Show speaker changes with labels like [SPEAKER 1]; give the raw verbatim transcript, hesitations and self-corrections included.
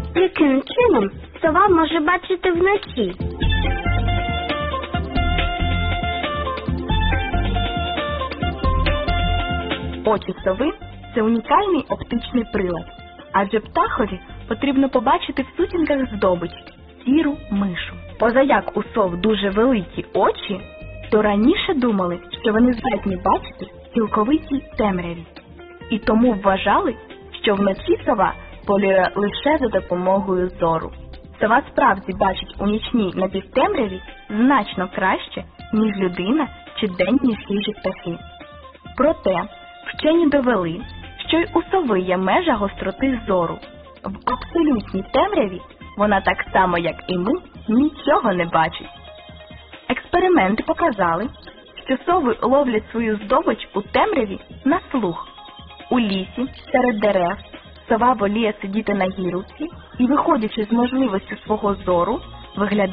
[SPEAKER 1] Яким чином сова може бачити вночі?
[SPEAKER 2] Очі сови – це унікальний оптичний прилад. Адже птахові потрібно побачити в сутінках здобич – сіру мишу. Позаяк у сов дуже великі очі, то раніше думали, що вони здатні бачити в цілковитій темряві. І тому вважали, що вночі сова полює лише за допомогою зору. Сова справді бачить у нічній напівтемряві значно краще, ніж людина чи денні свіжі птахи. Проте, вчені довели, що й у сови є межа гостроти зору. В абсолютній темряві вона так само, як і ми, нічого не бачить. Експерименти показали, що сови ловлять свою здобич у темряві на слух. У лісі, серед дерев, сова воліє сидіти на гілці і, виходячи з можливості свого зору, виглядає